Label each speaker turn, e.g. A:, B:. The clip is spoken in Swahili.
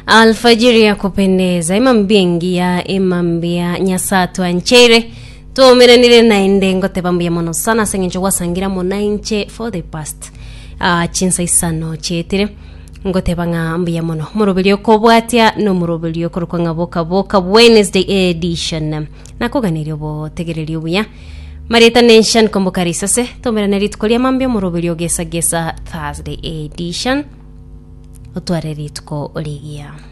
A: Alfajiri ya kupendeza imambia nyasatu anchere tuomeranire naende ngote bambia mono sana sengenjo wasangira monainche for the past chinsa isano chetire ngote banga ambia mono murubiri okobwatia no murubiri okorukanga boka Wednesday edition nakoganirio bo tegereri obuya Marita Nation kombokarisase tomeranire tukolia mambia murubiri ogesa Thursday edition otwareri tuko oligia